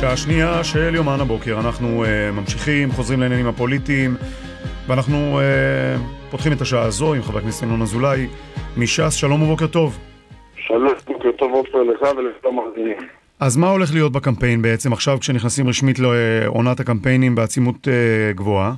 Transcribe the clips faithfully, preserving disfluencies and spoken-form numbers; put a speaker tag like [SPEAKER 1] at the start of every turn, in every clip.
[SPEAKER 1] שעה שנייה של יומן הבוקר. אנחנו uh, ממשיכים, חוזרים לעניינים הפוליטיים, ואנחנו uh, פותחים את השעה הזו עם חבר הכנסת ינון אזולאי מש"ס. שלום ובוקר טוב.
[SPEAKER 2] שלום, בוקר טוב עופר לך ולכל המאזינים.
[SPEAKER 1] אז מה הולך להיות בקמפיין בעצם עכשיו כשנכנסים רשמית לעונת הקמפיינים בעצימות uh, גבוהה?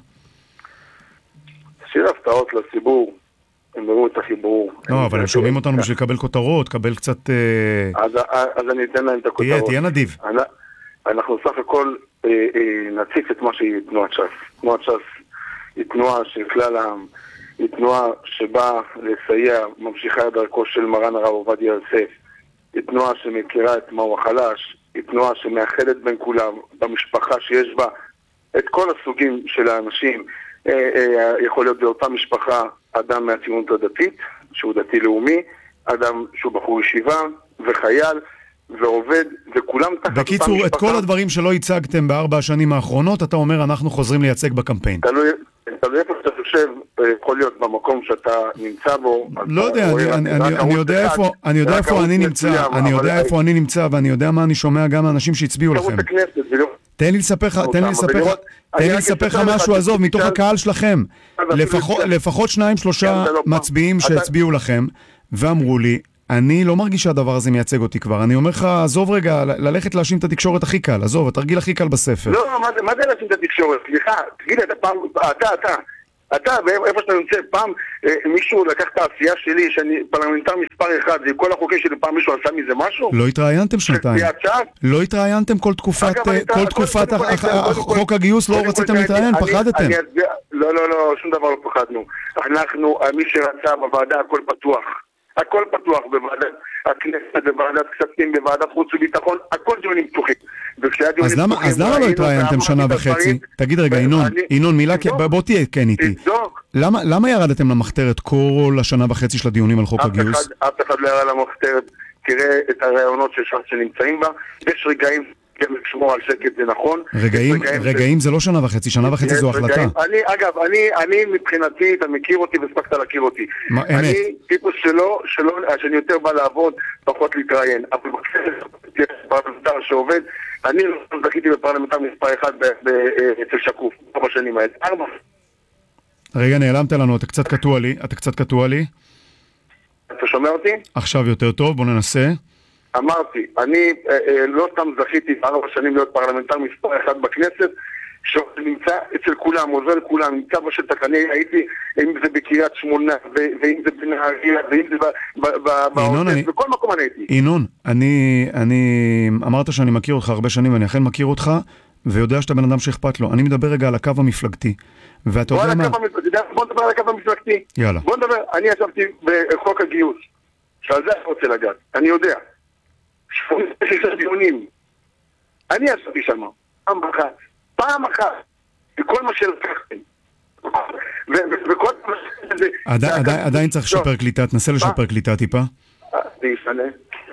[SPEAKER 2] שיר הפתעות לציבור, הם בראו את החיבור.
[SPEAKER 1] לא, אבל הם שומעים אותנו בשביל לקבל כותרות, קבל קצת...
[SPEAKER 2] אז, אז אני אתן להם את הכותרות.
[SPEAKER 1] תהיה, תהיה נדיב.
[SPEAKER 2] אנחנו סך הכל אה, אה, נציף את מה שהיא תנועת ש"ס. תנועת ש"ס היא תנועה של כלל העם, היא תנועה שבאה לסייע, ממשיכה את דרכו של מרן הרב עובדיה יוסף, היא תנועה שמכירה את מהו החלש, היא תנועה שמאחדת בין כולם, במשפחה שיש בה את כל הסוגים של האנשים. אה, אה, יכול להיות באותה משפחה אדם מהציונות הדתית, שהוא דתי לאומי, אדם שהוא בחור ישיבה וחייל, ועובד, וכולם תחת אותה משפחה.
[SPEAKER 1] בקיצור, את כל הדברים שלא הצגתם בארבע השנים האחרונות, אתה אומר, אנחנו חוזרים לייצג בקמפיין.
[SPEAKER 2] תלוי, תלוי איפה שאתה חושב, יכול להיות במקום שאתה נמצא בו.
[SPEAKER 1] לא יודע, אני יודע איפה, אני יודע איפה אני נמצא, אני יודע איפה אני נמצא, ואני יודע מה אני שומע גם האנשים שהצביעו לכם. תן לי לספר לך, תן לי לספר לך, תן לי לספר לך משהו, עזוב, מתוך הקהל שלכם. לפחות שניים, שלושה מצביעים שהצביעו לכם, ואמרו לי, אני לא מרגיש שהדבר הזה מייצג אותי כבר. אני אומר לך, עזוב רגע, ללכת להאשים את התקשורת הכי קל. עזוב, התרגיל הכי קל בספר.
[SPEAKER 2] לא, מה זה להאשים את התקשורת? סליחה, תגיד, אתה פעם, אתה, אתה, אתה, איפה שאתה נמצא, פעם מישהו לקח את העשייה שלי, שאני פרלמנטר מספר אחד, וכל החוקים שלי פעם מישהו עשה מזה משהו?
[SPEAKER 1] לא התראיינתם שנתיים. לא התראיינתם כל תקופת, כל תקופת חוק הגיוס, לא רציתם להתראיין, פחדתם.
[SPEAKER 2] לא, לא, לא, שום דבר לא פחדנו. אנחנו, מי שרצה בוועדה, הכל פתוח. הכל פתוח בוועדת הכנסת, בוועדת כספים, בוועדת חוץ וביטחון, הכל דיונים פתוחים.
[SPEAKER 1] אז למה, אז למה לא התראיינתם שנה וחצי? תגיד רגע, ינון, ינון, מילה, בוא תהיה כן איתי. למה ירדתם למחתרת כל השנה וחצי של הדיונים על חוק הגיוס?
[SPEAKER 2] אף אחד לא ירד למחתרת, תראה את הרעיונות של ש"ס שנמצאים בה, יש רגעים כן לשמור על שקט, זה נכון.
[SPEAKER 1] רגעים, רגעים זה לא שנה וחצי, שנה וחצי זו החלטה.
[SPEAKER 2] אני, אגב, אני, אני מבחינתי, אתה מכיר אותי וספקת להכיר אותי. אני טיפוס שלא, שלא, שאני יותר בא לעבוד, פחות להתראיין. אבל בכנסת, פרלמנטר שעובד, אני לא זכיתי בפרלמנטר מספר אחד אצל שקוף, ארבע שנים האלה. ארבע.
[SPEAKER 1] רגע, נעלמת לנו, אתה קצת קטוע לי, אתה קצת קטוע לי.
[SPEAKER 2] אתה שומע אותי?
[SPEAKER 1] עכשיו יותר טוב, בוא ננסה.
[SPEAKER 2] אמרתי, אני אה, אה, לא סתם זכיתי ארבע שנים להיות פרלמנטר מספר אחד בכנסת, שנמצא אצל כולם, עוזר לכולם, נמצא בשטח. אני הייתי, אם זה בקריית שמונה, ואם זה בנהריה, ואם זה בעוטף, בכל מקום אני הייתי.
[SPEAKER 1] ינון, אני, אני, אמרת שאני מכיר אותך הרבה שנים, ואני אכן מכיר אותך, ויודע שאתה בן אדם שאכפת לו. אני מדבר רגע על הקו המפלגתי. ואתה יודע מה?
[SPEAKER 2] בוא נדבר על הקו המפלגתי.
[SPEAKER 1] יאללה.
[SPEAKER 2] בוא נדבר, אני ישבתי בחוק הגיוס, שעל זה אני רוצה לגעת, אני יודע. שמונים ושישה דיונים. אני ישבתי שם, פעם אחת, פעם אחת, וכל מה שלקחתם. וכל מה שזה...
[SPEAKER 1] עדיין צריך לשפר קליטה, תנסה לשפר קליטה טיפה.
[SPEAKER 2] זה ישנה.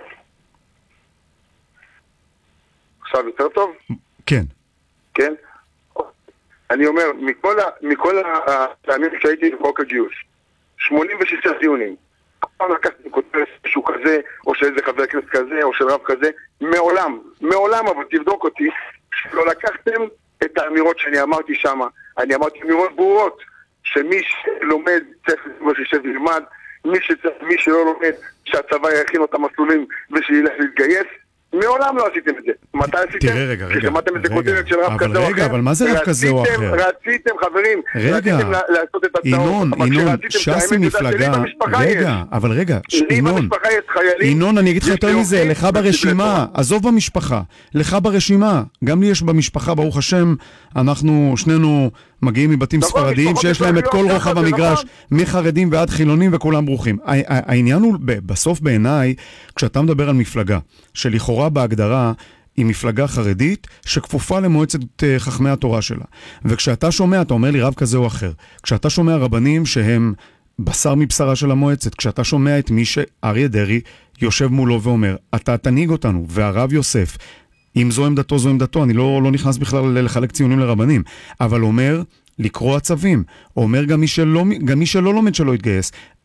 [SPEAKER 2] עכשיו יותר טוב?
[SPEAKER 1] כן. כן?
[SPEAKER 2] אני אומר, מכל הפעמים שהייתי בחוק הגיוס, שמונים ושישה דיונים, פעם לקחתי כותרת משהו כזה, או שאיזה חבר כנסת כזה, או של רב כזה, מעולם, מעולם, אבל תבדוק אותי, שלא לקחתם את האמירות שאני אמרתי שם. אני אמרתי אמירות ברורות, שמי שלומד צריך שישב וילמד, מי, שצריך, מי שלא לומד, שהצבא יכין אותם מסלולים ושילך להתגייס. מעולם לא עשיתם את זה. מתי עשיתם?
[SPEAKER 1] תראה רגע, רגע.
[SPEAKER 2] כששמעתם את זה כותרת של רב כזה או אחר.
[SPEAKER 1] רגע, אבל מה זה רב כזה או אחר?
[SPEAKER 2] רציתם, חברים,
[SPEAKER 1] רגע,
[SPEAKER 2] לעשות את הצעות.
[SPEAKER 1] ינון, ינון, ש"ס היא מפלגה. רגע, אבל רגע, ינון, ינון, אני אגיד לך יותר מזה, לך ברשימה, עזוב במשפחה, לך ברשימה, גם לי יש במשפחה, ברוך השם, אנחנו שנינו מגיעים מבתים ספרדיים שיש להם את כל רוחב המגרש, מחרדים ועד חילונים וכולם ברוכים. העניין הוא, בסוף בעיניי, כשאתה מדבר על מפלגה, שלכאורה בהגדרה היא מפלגה חרדית שכפופה למועצת חכמי התורה שלה. וכשאתה שומע, אתה אומר לי רב כזה או אחר, כשאתה שומע רבנים שהם בשר מבשרה של המועצת, כשאתה שומע את מי שאריה דרעי יושב מולו ואומר, אתה תנהיג אותנו, והרב יוסף, אם זו עמדתו, זו עמדתו, אני לא, לא נכנס בכלל לחלק ציונים לרבנים, אבל אומר לקרוא הצווים, אומר גם מי שלא, גם מי שלא לומד שלא יתגייס,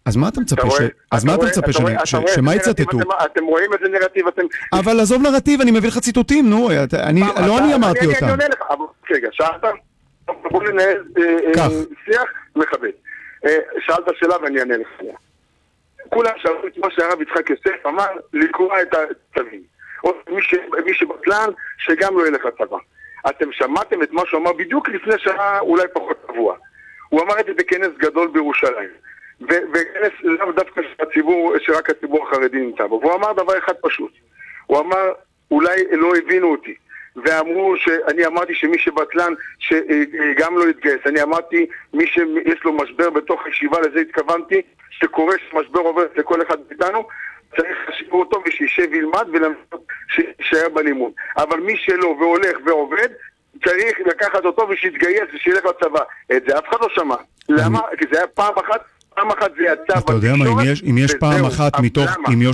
[SPEAKER 1] אז מה אתה מצפה? אז מה אתה מצפה שמה יצטטו?
[SPEAKER 2] אתם רואים איזה נרטיב אתם...
[SPEAKER 1] אבל עזוב נרטיב, אני מביא לך ציטוטים, נו, לא אני אמרתי אותם.
[SPEAKER 2] אני עונה לך, רגע, שאלת, בוא ננהל שיח מכבד. שאלת שאלה ואני אענה לך. כולם שאלו את מה שהרב יצחק יוסף אמר, לקרוא את הצווים. או מי שבטלן, שגם לא ילך לצבא. אתם שמעתם את מה שהוא אמר בדיוק לפני שעה, אולי פחות שבוע. הוא אמר את זה בכנס גדול בירושלים. וכנס לאו דווקא שהציבור, שרק הציבור החרדי נמצא בו. והוא אמר דבר אחד פשוט. הוא אמר, אולי לא הבינו אותי. ואמרו שאני אמרתי שמי שבטלן שגם לא יתגייס. אני אמרתי מי שיש לו משבר בתוך הישיבה, לזה התכוונתי, שקורה שמשבר עובר לכל אחד מאיתנו, צריך לשיפור אותו ושישב וילמד ושישאר בלימוד. אבל מי שלא והולך ועובד, צריך לקחת אותו ושיתגייס ושילך לצבא. את זה אף אחד לא שמע. למה? כי זה היה פעם אחת, פעם אחת זה יצא בתקשורת.
[SPEAKER 1] אתה יודע מה, אם יש פעם אחת מתוך...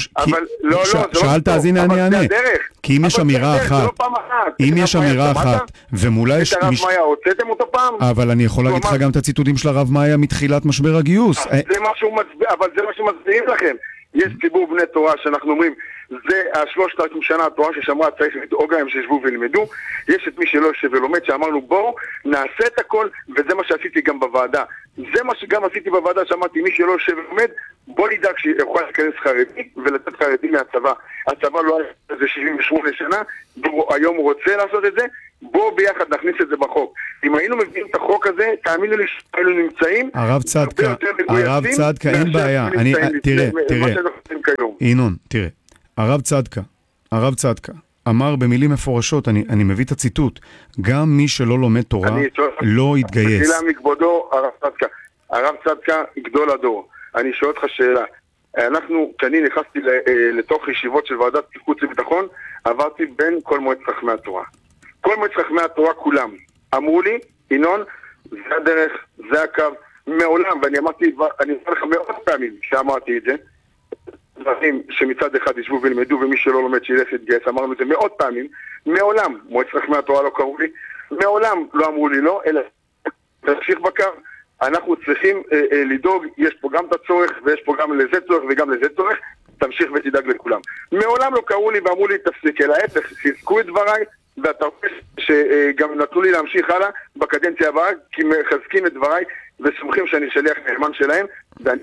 [SPEAKER 1] שאלת, אז הנה אני אענה. כי אם יש אמירה אחת, אם יש אמירה אחת, ומולה יש...
[SPEAKER 2] את הרב מאיה, הוצאתם אותו פעם?
[SPEAKER 1] אבל אני יכול להגיד לך גם את הציטוטים של הרב מאיה מתחילת משבר הגיוס.
[SPEAKER 2] אבל זה מה שמצביעים לכם. יש ציבור בני תורה שאנחנו אומרים, זה השלושת אלפים שנה התורה ששמרה, צריך לדאוג להם שישבו וילמדו. יש את מי שלא יושב ולומד, שאמרנו בואו נעשה את הכל, וזה מה שעשיתי גם בוועדה. זה מה שגם עשיתי בוועדה, שאמרתי מי שלא יושב ולומד, בוא נדאג שיוכל להיכנס חרדי ולתת חרדי מהצבא. הצבא לא היה איזה שבעים ושמונה שנה, היום הוא רוצה לעשות את זה, בואו ביחד נכניס את זה בחוק. אם היינו מביאים את החוק הזה, תאמינו לי שהיינו נמצאים
[SPEAKER 1] הרב צדקה, הרב צדקה, אין בעיה. אני, תראה, תראה, ינון, תראה, הרב צדקה, הרב צדקה, אמר במילים מפורשות, אני, אני מביא את הציטוט, גם מי שלא לומד תורה לא יתגייס.
[SPEAKER 2] מחילה מכבודו, הרב צדקה, הרב צדקה, גדול הדור. אני שואל אותך שאלה. אנחנו, כשאני נכנסתי לתוך ישיבות של ועדת חוץ וביטחון, עברתי בין כל מועצת חכמי התורה. כל מועצת חכמי התורה כולם אמרו לי, ינון, זה הדרך, זה הקו, מעולם, ואני אמרתי, אני אומר לך מאות פעמים שאמרתי את זה, דברים שמצד אחד ישבו וילמדו ומי שלא לומד שילך להתגייס, אמרנו את זה מאות פעמים, מעולם מועצת חכמי התורה לא קראו לי, מעולם לא אמרו לי לא, אלא תמשיך בקו, אנחנו צריכים אה, אה, לדאוג, יש פה גם את הצורך ויש פה גם לזה צורך וגם לזה צורך, תמשיך ותדאג לכולם. מעולם לא קראו לי ואמרו לי תפסיק, אלא ההפך, חיזקו את דבריי, ואתה רואה שגם נתנו לי להמשיך הלאה בקדנציה הבאה, כי מחזקים את דבריי וסומכים שאני שליח נאמן שלהם, ואני...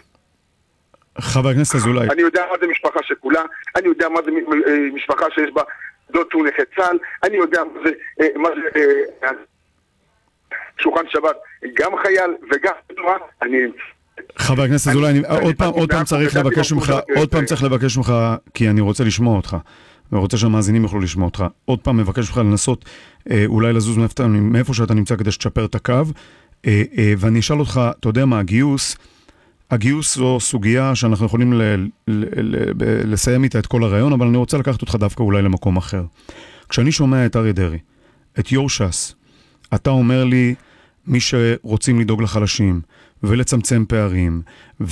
[SPEAKER 1] חבר הכנסת אזולאי.
[SPEAKER 2] אני יודע מה זה משפחה שכולה, אני יודע מה זה משפחה שיש בה דוד שהוא נכה צה"ל, אני יודע מה זה, מה זה שולחן שבת, גם חייל וגם תנועה, אני...
[SPEAKER 1] חבר הכנסת אזולאי, עוד פעם, עוד פעם צריך לבקש ממך, עוד פעם צריך לבקש ממך, כי אני רוצה לשמוע אותך, ורוצה שהמאזינים יוכלו לשמוע אותך, עוד פעם מבקש ממך לנסות אולי לזוז מאיפה שאתה נמצא כדי שתשפר את הקו, ואני אשאל אותך, אתה יודע מה, הגיוס, הגיוס זו סוגיה שאנחנו יכולים ל- ל- ל- לסיים איתה את כל הרעיון, אבל אני רוצה לקחת אותך דווקא אולי למקום אחר. כשאני שומע את אריה דרעי, את יו"ר ש"ס, אתה אומר לי, מי שרוצים לדאוג לחלשים, ולצמצם פערים,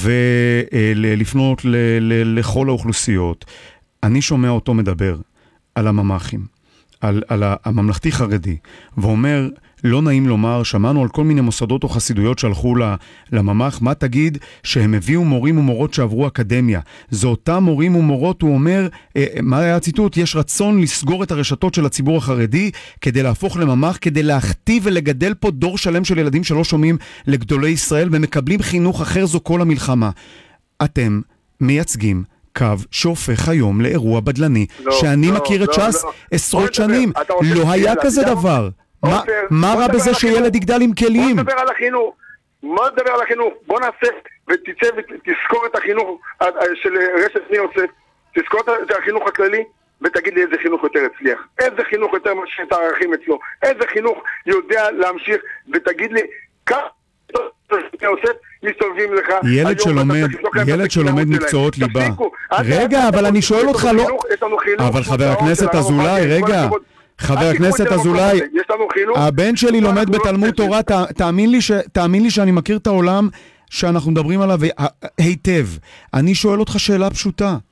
[SPEAKER 1] ולפנות ל- ל- לכל האוכלוסיות, אני שומע אותו מדבר על הממ"חים, על, על הממלכתי חרדי, ואומר, לא נעים לומר, שמענו על כל מיני מוסדות או חסידויות שהלכו לממ"ח, מה תגיד שהם הביאו מורים ומורות שעברו אקדמיה? זה אותם מורים ומורות, הוא אומר, מה היה הציטוט? יש רצון לסגור את הרשתות של הציבור החרדי כדי להפוך לממ"ח, כדי להכתיב ולגדל פה דור שלם של ילדים שלא שומעים לגדולי ישראל ומקבלים חינוך אחר, זו כל המלחמה. אתם מייצגים קו שהופך היום לאירוע בדלני, לא, שאני לא, מכיר את ש"ס לא, עשרות שנים, לא היה כזה דבר. מה, מה רע בזה שילד יגדל עם כלים?
[SPEAKER 2] בוא נדבר על החינוך, בוא נדבר על החינוך, בוא נעשה ותצא ותזכור את החינוך של רשת בני יוסף, תזכור את החינוך הכללי ותגיד לי איזה חינוך יותר הצליח, איזה חינוך יותר משאיר את הערכים אצלו, איזה חינוך יודע להמשיך, ותגיד לי כמה יוסף מסתובבים לך
[SPEAKER 1] ילד שלומד, ילד שלומד מקצועות ליבה. רגע, אבל אני שואל אותך לא, אבל חבר הכנסת אזולאי, רגע, חבר הכנסת אזולאי, הבן שלי לומד בתלמוד תורה, תאמין לי ש, תאמין לי שאני מכיר את העולם שאנחנו מדברים עליו היטב. אני שואל אותך שאלה פשוטה.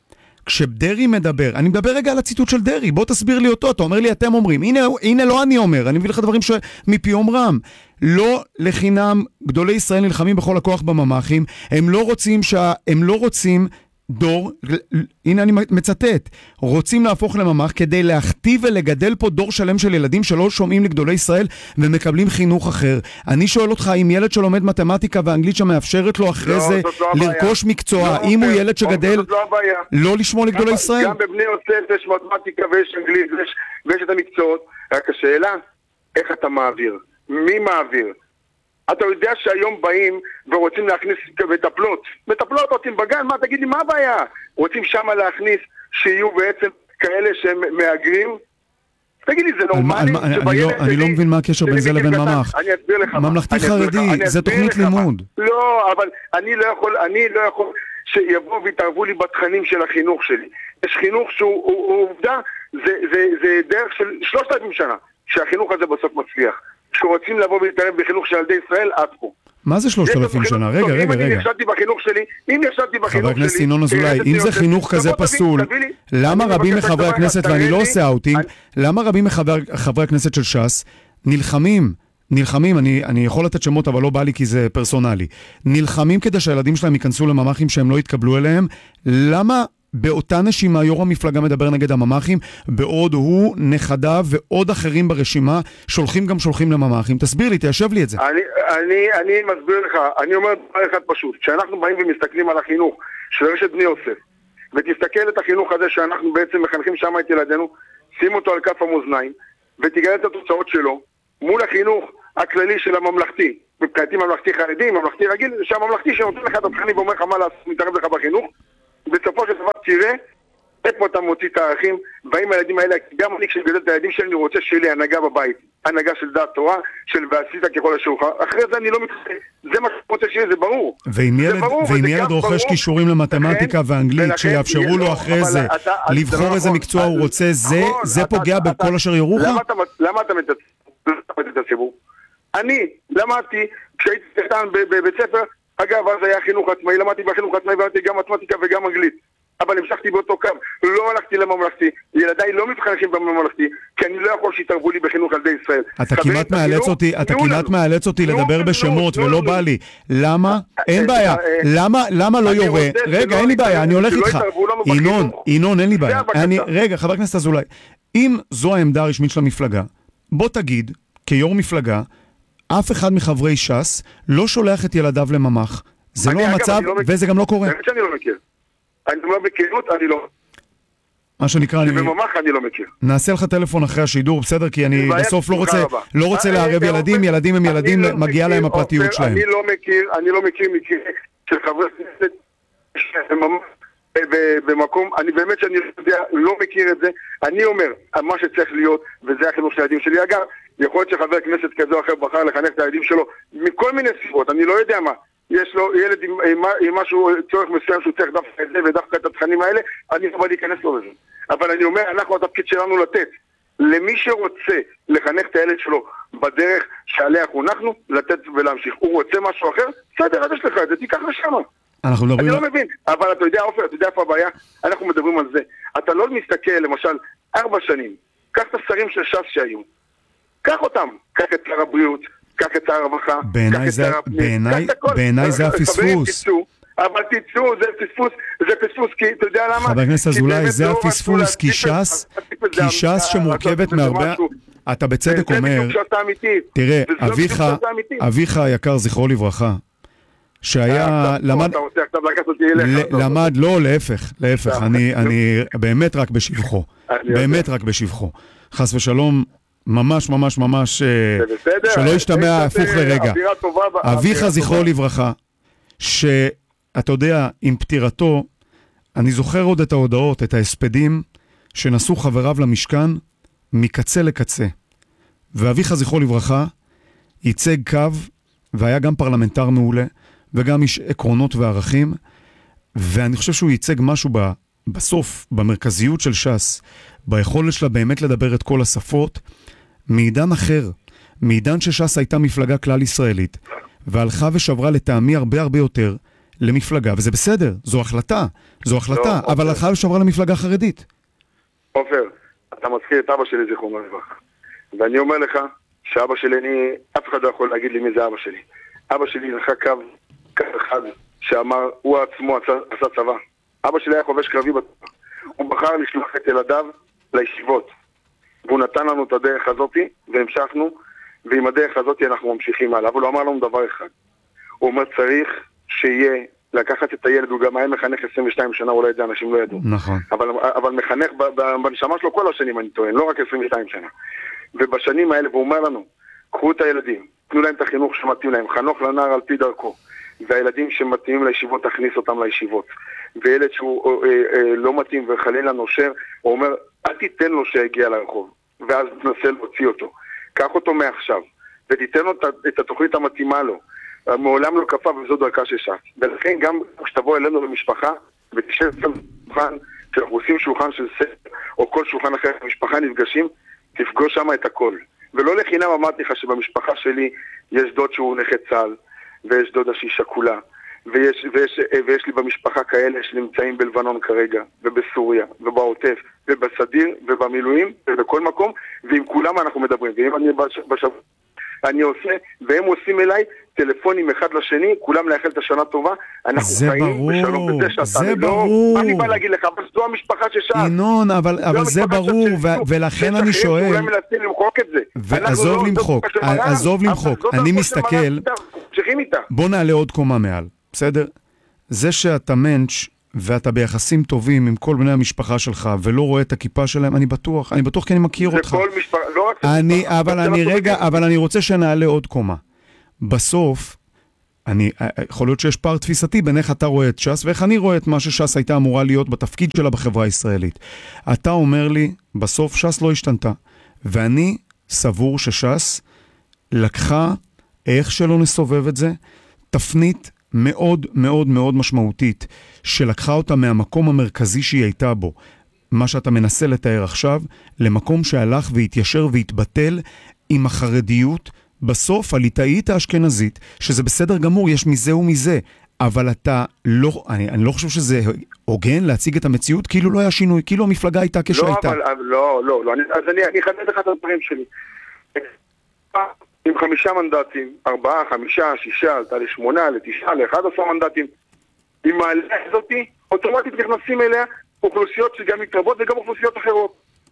[SPEAKER 1] כשדרי מדבר, אני מדבר רגע על הציטוט של דרי, בוא תסביר לי אותו, אתה אומר לי, אתם אומרים, הנה, הנה לא אני אומר, אני מביא לך דברים מפי אומרם, לא לחינם, גדולי ישראל נלחמים בכל הכוח בממ"חים, הם לא רוצים שה... הם לא רוצים דור, הנה אני מצטט, רוצים להפוך לממ"ח כדי להכתיב ולגדל פה דור שלם של ילדים שלא שומעים לגדולי ישראל ומקבלים חינוך אחר. אני שואל אותך, אם ילד שלומד מתמטיקה ואנגלית שמאפשרת לו אחרי זה לרכוש מקצוע, אם הוא ילד שגדל לא לשמוע לגדולי ישראל?
[SPEAKER 2] גם בבני יוסף יש מתמטיקה ויש אנגלית ויש את המקצועות, רק השאלה, איך אתה מעביר? מי מעביר? אתה יודע שהיום באים ורוצים להכניס מטפלות. מטפלות רוצים בגן, מה תגיד לי, מה הבעיה? רוצים שמה להכניס שיהיו בעצם כאלה שהם מאגרים? תגיד לי, זה נורמלי?
[SPEAKER 1] אני לא מבין מה הקשר בין זה לבין ממ"ח.
[SPEAKER 2] אני אסביר לך.
[SPEAKER 1] ממלכתי חרדי, זה תוכנית לימוד.
[SPEAKER 2] לא, אבל אני לא יכול, אני לא יכול שיבואו ויתערבו לי בתכנים של החינוך שלי. יש חינוך שהוא עובדה, זה דרך של שלושת אלפים שנה, שהחינוך הזה בסוף מצליח. שרוצים לבוא ולהתערב בחינוך של ילדי ישראל, עד פה.
[SPEAKER 1] מה זה שלושת אלפים שנה? רגע, רגע, רגע.
[SPEAKER 2] אם אני נכשלתי בחינוך שלי, אם נכשלתי בחינוך שלי...
[SPEAKER 1] חבר הכנסת ינון אזולאי, אם זה חינוך כזה פסול, למה רבים מחברי הכנסת, ואני לא עושה אאוטינג, למה רבים מחברי הכנסת של ש"ס נלחמים, נלחמים, אני יכול לתת שמות, אבל לא בא לי כי זה פרסונלי, נלחמים כדי שהילדים שלהם ייכנסו לממ"חים שהם לא יתקבלו אליהם? למה באותה נשימה יו"ר המפלגה מדבר נגד הממ"חים, בעוד הוא, נכדיו ועוד אחרים ברשימה שולחים גם שולחים לממ"חים? תסביר לי, תיישב לי את זה.
[SPEAKER 2] אני, אני, אני מסביר לך, אני אומר דבר אחד פשוט, כשאנחנו באים ומסתכלים על החינוך של רשת בני יוסף, ותסתכל את החינוך הזה שאנחנו בעצם מחנכים שם את ילדינו, שים אותו על כף המאזניים, ותגלה את התוצאות שלו, מול החינוך הכללי של הממלכתי, מבחינתי ממלכתי חרדי, ממלכתי רגיל, שהממלכתי שנותן לך את התכנים ואומר לך מה לעשות, מתערב לך בחינוך, בסופו של דבר תראה איפה אתה מוציא את הערכים, באים הילדים האלה, גם אני כשגדל את הילדים שלי, אני רוצה שיהיה לי הנהגה בבית, הנהגה של דעת תורה, של ועשית ככל אשריך. אחרי זה אני לא מתחשב, זה מה שאני רוצה שיהיה, זה ברור.
[SPEAKER 1] ואם ילד רוכש כישורים למתמטיקה ואנגלית, שיאפשרו לו אחרי זה לבחור איזה מקצוע הוא רוצה, זה פוגע בכל אשר ירוך?
[SPEAKER 2] למה אתה מצטט את הציבור? אני למדתי, כשהייתי קטן בבית ספר, אגב, אז היה חינוך עצמאי, למדתי בחינוך עצמאי ואמרתי גם מתמטיקה וגם אנגלית. אבל המשכתי באותו קו, לא הלכתי לממלכתי, ילדיי לא מתחנכים בממלכתי, כי אני לא יכול שיתערבו לי בחינוך ילדי ישראל.
[SPEAKER 1] אתה כמעט מאלץ אותי, אתה כמעט מאלץ אותי לדבר בשמות ולא בא לי. למה? אין בעיה. למה, למה לא יורה? רגע, אין לי בעיה, אני הולך איתך. ינון, ינון, אין לי בעיה. רגע, חבר הכנסת אזולאי, אם זו העמדה הרשמית של המפלגה, בוא תגיד, כיו"ר מפלגה, אף אחד מחברי ש"ס לא שולח את ילדיו לממ"ח. זה לא המצב, וזה גם לא קורה.
[SPEAKER 2] באמת שאני לא מכיר. אני אומר בכנות, אני לא.
[SPEAKER 1] מה שנקרא, אני...
[SPEAKER 2] בממ"ח אני לא מכיר.
[SPEAKER 1] נעשה לך טלפון אחרי השידור, בסדר? כי אני בסוף לא רוצה, לא רוצה לערב ילדים, ילדים הם ילדים, מגיע להם הפרטיות שלהם.
[SPEAKER 2] אני לא מכיר, אני לא מכיר מקרה של חברי כנסת במקום, אני באמת שאני לא מכיר את זה. אני אומר, מה שצריך להיות, וזה החינוך של הילדים שלי. אגב, יכול להיות שחבר כנסת כזה או אחר בחר לחנך את הילדים שלו מכל מיני סיבות, אני לא יודע מה. יש לו ילד עם, עם, עם משהו, צורך מסוים שהוא צריך דווקא את זה ודווקא את התכנים האלה, אני לא בא להיכנס לו לזה. אבל אני אומר, אנחנו התפקיד שלנו לתת למי שרוצה לחנך את הילד שלו בדרך שעליה חונכנו, לתת ולהמשיך. הוא רוצה משהו אחר? בסדר, אז יש לך את זה, תיקח לשם.
[SPEAKER 1] אנחנו מדברים...
[SPEAKER 2] אני לא מבין, אבל אתה יודע, עופר, אתה יודע איפה הבעיה? אנחנו מדברים על זה. אתה לא מסתכל, למשל, ארבע שנים, קח את השרים של ש"ס שהיו. קח אותם, קח את שר הבריאות, קח את שר הרווחה,
[SPEAKER 1] בעיניי זה, בעיניי, בעיניי זה הפספוס.
[SPEAKER 2] אבל תצאו, זה פספוס, זה פספוס, כי אתה יודע למה?
[SPEAKER 1] חבר הכנסת אזולאי, זה הפספוס, כי ש"ס, כי ש"ס שמורכבת מהרבה... אתה בצדק אומר, תראה, אביך, אביך היקר, זכרו לברכה, שהיה, למד, למד, לא, להפך, להפך, אני, אני באמת רק בשבחו, באמת רק בשבחו. חס ושלום, ממש ממש ממש, שלא ישתמע הפוך לרגע. אביך זכרו לברכה, שאתה יודע, עם פטירתו, אני זוכר עוד את ההודעות, את ההספדים, שנסו חבריו למשכן, מקצה לקצה. ואביך זכרו לברכה, ייצג קו, והיה גם פרלמנטר מעולה, וגם איש עקרונות וערכים, ואני חושב שהוא ייצג משהו ב, בסוף, במרכזיות של ש"ס, ביכולת שלה באמת לדבר את כל השפות, מעידן אחר, מעידן שש"ס הייתה מפלגה כלל ישראלית, והלכה ושברה לטעמי הרבה הרבה יותר למפלגה, וזה בסדר, זו החלטה, זו החלטה,
[SPEAKER 2] לא,
[SPEAKER 1] אבל הלכה ושמרה למפלגה חרדית.
[SPEAKER 2] עופר, אתה מזכיר את אבא שלי זיכרונו לברכה. ואני אומר לך שאבא שלי, אני, אף אחד לא יכול להגיד לי מי זה אבא שלי. אבא שלי נלכה קו, קו אחד שאמר, הוא עצמו עשה, עשה צבא. אבא שלי היה חובש קרבי בצבא. הוא בחר לשלוח את ילדיו לישיבות. והוא נתן לנו את הדרך הזאת, והמשכנו, ועם הדרך הזאת אנחנו ממשיכים הלאה. אבל הוא אמר לנו דבר אחד. הוא אומר, צריך שיהיה לקחת את הילד, הוא גם היה מחנך עשרים ושתיים שנה, אולי את זה אנשים לא ידעו.
[SPEAKER 1] נכון.
[SPEAKER 2] אבל, אבל מחנך בנשמה שלו כל השנים, אני טוען, לא רק עשרים ושתיים שנה. ובשנים האלה, והוא אומר לנו, קחו את הילדים, תנו להם את החינוך שמתאים להם, חנוך לנער על פי דרכו, והילדים שמתאימים לישיבות, תכניס אותם לישיבות. וילד שהוא אה, אה, לא מתאים וחלילה נושר, הוא אומר, אל תיתן לו שיגיע לרחוב, ואז תנסה להוציא אותו. קח אותו מעכשיו, ותיתן לו את התוכנית המתאימה לו. מעולם לא כפה, וזו דרכה ששעת. ולכן גם כשתבוא אלינו למשפחה, ותשב שולחן, כשאנחנו עושים שולחן של ספר, או כל שולחן אחר, משפחה נפגשים, תפגוש שם את הכל. ולא לחינם אמרתי לך שבמשפחה שלי יש דוד שהוא נכה צה"ל, ויש דודה שהיא שקולה, ויש, ויש, ויש לי במשפחה כאלה שנמצאים בלבנון כרגע, ובסוריה, ובעוטף, ובסדיר, ובמילואים, ובכל מקום, ועם כולם אנחנו מדברים. ואם אני בשבוע, אני עושה, והם עושים אליי טלפונים אחד לשני, כולם לאחל את השנה טובה, אנחנו חיים בשלום בזה שאתה.
[SPEAKER 1] זה ברור.
[SPEAKER 2] מה אני בא להגיד לך? אבל זו המשפחה ששאל.
[SPEAKER 1] ינון, אבל, אבל זה ברור, ו- ולכן אני שואל, ועזוב למחוק, עזוב למחוק, אני מסתכל, בוא נעלה עוד קומה מעל, בסדר? זה שאתה מנץ' ואתה ביחסים טובים עם כל בני המשפחה שלך, ולא רואה את הכיפה שלהם, אני בטוח, אני בטוח כי אני מכיר אותך.
[SPEAKER 2] זה כל משפחה, לא רק...
[SPEAKER 1] אני, אבל אני רגע, אבל אני רוצה שנעלה עוד קומה. בסוף, אני, יכול להיות שיש פער תפיסתי בין איך אתה רואה את ש"ס, ואיך אני רואה את מה שש"ס הייתה אמורה להיות בתפקיד שלה בחברה הישראלית. אתה אומר לי, בסוף ש"ס לא השתנתה, ואני סבור שש"ס לקחה, איך שלא נסובב את זה, תפנית מאוד מאוד מאוד משמעותית, שלקחה אותה מהמקום המרכזי שהיא הייתה בו, מה שאתה מנסה לתאר עכשיו, למקום שהלך והתיישר והתבטל עם החרדיות, בסוף הליטאית האשכנזית, שזה בסדר גמור, יש מזה ומזה, אבל אתה לא, אני, אני לא חושב שזה הוגן להציג את המציאות, כאילו לא היה שינוי, כאילו המפלגה הייתה כשהייתה.
[SPEAKER 2] לא, אבל, לא, לא, לא, אני, אז אני, אני אחדד לך את הדברים שלי. עם חמישה מנדטים, ארבעה, חמישה, שישה, עלתה לשמונה, לתשעה, לאחד עשר מנדטים. עם העלייה הזאת, אוטומטית נכנסים אליה אוכלוסיות שגם מתרבות וגם אוכלוסיות אחרות.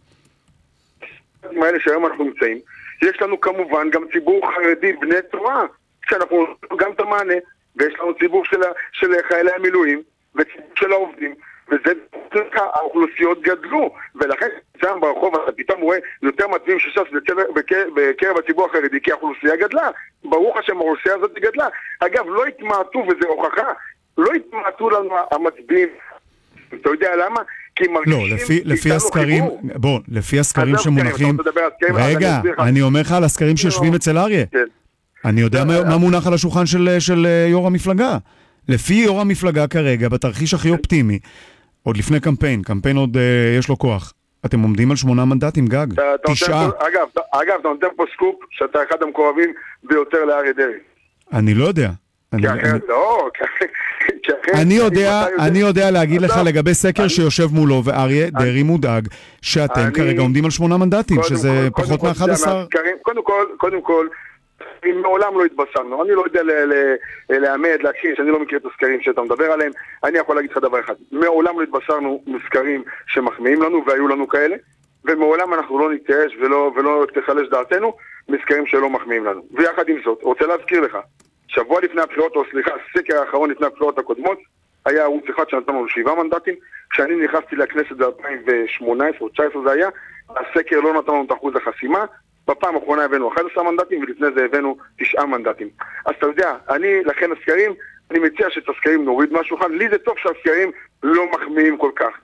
[SPEAKER 2] האלה שהיום אנחנו נמצאים, יש לנו כמובן גם ציבור חרדי בני תורה, שאנחנו גם את המענה, ויש לנו ציבור של, של חיילי המילואים, וציבור של העובדים, וזה האוכלוסיות גדלו, ולכן שם ברחוב אתה פתאום רואה יותר מצביעים שש"ס בקרב הציבור החרדי, כי האוכלוסייה גדלה, ברוך השם האוכלוסייה הזאת גדלה. אגב, לא התמעטו, וזה הוכחה, לא התמעטו לנו המצביעים. אתה יודע למה?
[SPEAKER 1] לא, לפי, לפי הסקרים, בוא, לפי הסקרים שמונחים, רגע, אני אומר לך על הסקרים שיושבים אצל אריה, אני יודע מה מונח על השולחן של יו"ר המפלגה. לפי יו"ר המפלגה כרגע, בתרחיש הכי אופטימי, עוד לפני קמפיין, קמפיין עוד יש לו כוח, אתם עומדים על שמונה מנדטים גג, תשעה.
[SPEAKER 2] אגב, אגב, אתה נותן פה סקופ שאתה אחד המקורבים ביותר לאריה דרעי.
[SPEAKER 1] אני לא יודע.
[SPEAKER 2] כי אחרת, לא,
[SPEAKER 1] אני יודע, אני יודע להגיד לך לגבי סקר שיושב מולו, ואריה דרעי מודאג, שאתם כרגע עומדים על שמונה מנדטים, שזה פחות מ-אחד עשר.
[SPEAKER 2] קודם כל, קודם כל, מעולם לא התבשרנו, אני לא יודע להעמד, להכיר, שאני לא מכיר את הסקרים שאתה מדבר עליהם, אני יכול להגיד לך דבר אחד, מעולם לא התבשרנו מסקרים שמחמיאים לנו, והיו לנו כאלה, ומעולם אנחנו לא נתייאש ולא תחלש דעתנו, מסקרים שלא מחמיאים לנו. ויחד עם זאת, רוצה להזכיר לך, שבוע לפני הבחירות, או סליחה, הסקר האחרון לפני הבחירות הקודמות, היה ערוץ אחד שנתן לנו שבעה מנדטים, כשאני נכנסתי לכנסת ב-אלפיים שמונה עשרה או תשע עשרה זה היה, הסקר לא נתן לנו את אחוז החסימה, בפעם האחרונה הבאנו אחד עשר מנדטים, ולפני זה הבאנו תשעה מנדטים. אז אתה יודע, אני, לכן הסקרים, אני מציע שאת הסקרים נוריד מהשולחן, לי זה טוב שהסקרים לא מחמיאים כל כך.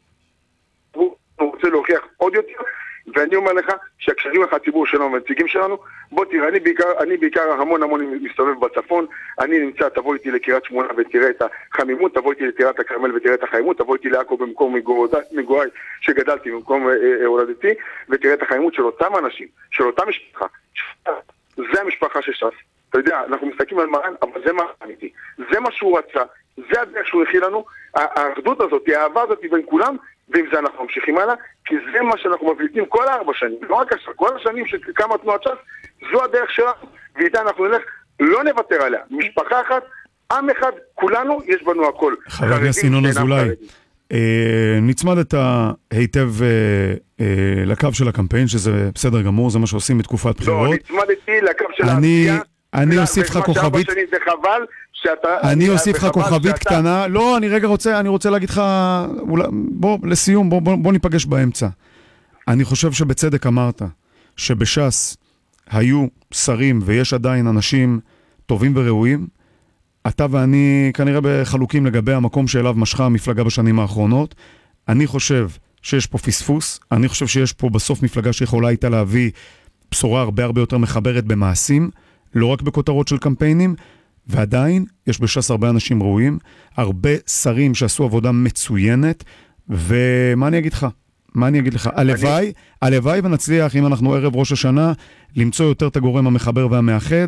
[SPEAKER 2] הוא רוצה להוכיח עוד יותר, ואני אומר לך שהקשרים לך הציבור שלנו והנציגים שלנו, בוא תראה, אני בעיקר, אני בעיקר המון המון מסתובב בצפון, אני נמצא, תבוא איתי לקריית שמונה ותראה את החמימות, תבוא איתי לטירת הכרמל ותראה את החיימות, תבוא איתי לעכו במקום מגוריי שגדלתי, במקום הולדתי, ותראה את החיימות של אותם אנשים, של אותה משפחה. זה המשפחה של ש"ס. אתה יודע, אנחנו מסתכלים על מרן, אבל זה מה אמיתי. זה מה שהוא רצה, זה הדרך שהוא הכי לנו, האחדות הזאת, האהבה הזאת בין כולם, ועם זה אנחנו ממשיכים הלאה, כי זה מה שאנחנו מבליטים כל הארבע שנים, לא רק כל השנים שקמה תנועת ש"ס, זו הדרך שלנו, ואיתה אנחנו נלך, לא נוותר עליה, משפחה אחת, עם אחד, כולנו, יש בנו הכל.
[SPEAKER 1] חבר הכנסת ינון אזולאי, נצמדת היטב לקו של הקמפיין, שזה בסדר גמור, זה מה שעושים בתקופת בחירות.
[SPEAKER 2] לא, נצמדתי לקו של העשייה,
[SPEAKER 1] אני אוסיף לך כוכבית,
[SPEAKER 2] זה חבל שאתה...
[SPEAKER 1] אני אוסיף לך כוכבית קטנה, לא, אני רגע רוצה, אני רוצה להגיד לך, בוא, לסיום, בוא, בוא, בוא ניפגש באמצע. אני חושב שבצדק אמרת, שבש"ס היו שרים ויש עדיין אנשים טובים וראויים, אתה ואני כנראה בחלוקים לגבי המקום שאליו משכה המפלגה בשנים האחרונות. אני חושב שיש פה פספוס, אני חושב שיש פה בסוף מפלגה שיכולה הייתה להביא בשורה הרבה הרבה יותר מחברת במעשים, לא רק בכותרות של קמפיינים, ועדיין יש בש"ס הרבה אנשים ראויים, הרבה שרים שעשו עבודה מצוינת, ומה אני אגיד לך? מה אני אגיד לך? הלוואי, הלוואי ונצליח, אם אנחנו ערב ראש השנה, למצוא יותר את הגורם המחבר והמאחד,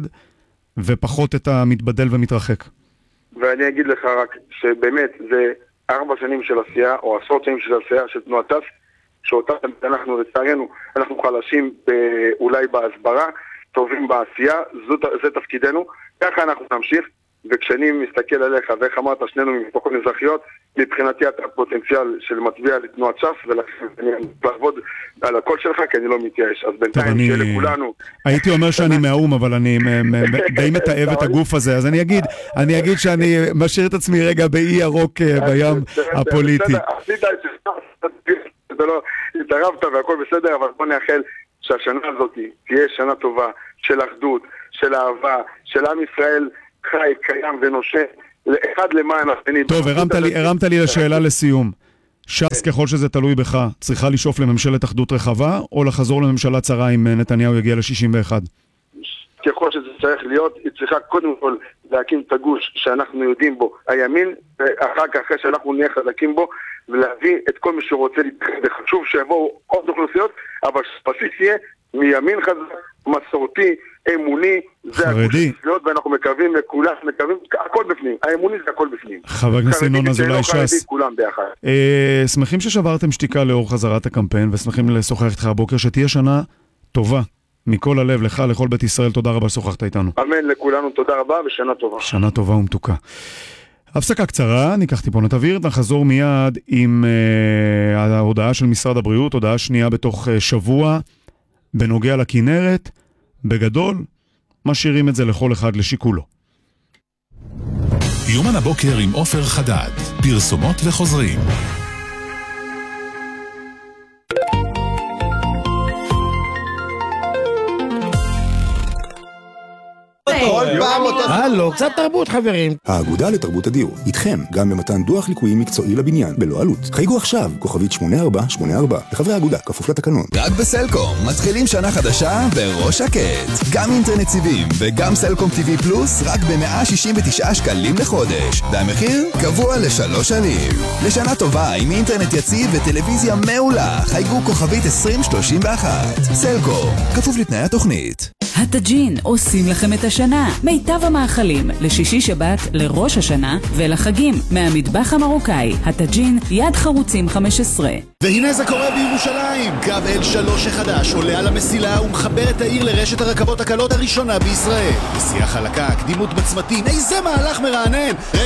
[SPEAKER 1] ופחות את המתבדל ומתרחק.
[SPEAKER 2] ואני אגיד לך רק שבאמת זה ארבע שנים של עשייה, או עשרות שנים של עשייה של תנועת ש"ס, שאותה אנחנו לצערנו, אנחנו חלשים אולי בהסברה, טובים בעשייה, זה תפקידנו, ככה אנחנו נמשיך, וכשאני מסתכל עליך, ואיך אמרת שנינו ממשפחות מזרחיות, מבחינתי אתה הפוטנציאל של מצביע לתנועת ש"ס, ולכן אני לעבוד על הקול שלך, כי אני לא מתייאש. אז בינתיים שיהיה לכולנו...
[SPEAKER 1] הייתי אומר שאני מהאום, אבל אני די מתאהב את הגוף הזה, אז אני אגיד, אני אגיד שאני משאיר את עצמי רגע באי ירוק בים הפוליטי.
[SPEAKER 2] עשית את זה, אתה לא התערבת והכל בסדר, אבל בוא נאחל שהשנה הזאת תהיה שנה טובה של אחדות, של אהבה, של עם ישראל חי, קיים ונושא, אחד למען השני.
[SPEAKER 1] טוב, הרמת לי, הרמת לי לשאלה לסיום. ש"ס, ככל שזה תלוי בך, צריכה לשאוף לממשלת אחדות רחבה, או לחזור לממשלה צרה אם נתניהו יגיע ל-שישים ואחת?
[SPEAKER 2] ככל שזה צריך להיות, היא צריכה קודם כל להקים את הגוש שאנחנו יודעים בו, הימין, ואחר כך אחרי שאנחנו נהיה חזקים בו, ולהביא את כל מי שרוצה להתחד. חשוב שיבואו עוד אוכלוסיות, אבל שפסיס יהיה מימין חזק, מסורתי, אמוני, זה
[SPEAKER 1] חרדי.
[SPEAKER 2] הגוש, ואנחנו מקווים לכולם, מקווים, הכל בפנים, האמוני זה הכל בפנים.
[SPEAKER 1] חבר הכנסת ינון אזולאי ש"ס.
[SPEAKER 2] כולם ביחד.
[SPEAKER 1] אה, שמחים ששברתם שתיקה לאור חזרת הקמפיין, ושמחים לשוחח איתך הבוקר, שתהיה שנה טובה. מכל הלב, לך, לכל בית ישראל, תודה רבה ששוחחת איתנו.
[SPEAKER 2] אמן לכולנו, תודה רבה ושנה טובה.
[SPEAKER 1] שנה טובה ומתוקה. הפסקה קצרה, ניקח טיפונת אוויר, נחזור מיד עם uh, ההודעה של משרד הבריאות, הודעה שנייה בתוך uh, שבוע, בנוגע לכנרת, בגדול, משאירים את זה לכל אחד לשיקולו.
[SPEAKER 3] יומן הבוקר עם עופר חדד, פרסומות וחוזרים.
[SPEAKER 4] הלו, קצת תרבות חברים.
[SPEAKER 5] האגודה לתרבות הדיור, איתכם גם במתן דוח ליקויים מקצועי לבניין, בלא עלות. חייגו עכשיו, כוכבית שמונה ארבע שמונה ארבע, לחברי האגודה, כפוף לתקנון.
[SPEAKER 6] רק בסלקום, מתחילים שנה חדשה בראש שקט. גם אינטרנט סיבים וגם סלקום טיווי פלוס, רק ב-מאה שישים ותשעה שקלים לחודש. והמחיר קבוע לשלוש שנים. לשנה טובה עם אינטרנט יציב וטלוויזיה מעולה. חייגו כוכבית עשרים שלושים ואחת. סלקום, כפוף לתנאי התוכנית.
[SPEAKER 7] הטאג'ין עושים לכם את השנה. מיטב המאכלים לשישי שבת, לראש השנה ולחגים מהמטבח המרוקאי. הטאג'ין, יד חרוצים חמש עשרה.
[SPEAKER 8] והנה זה קורה בירושלים. קו אל שלוש החדש עולה על המסילה ומחבר את העיר לרשת הרכבות הקלות הראשונה בישראל. נסיעה חלקה, קדימות בצמתים, איזה מהלך מרענן.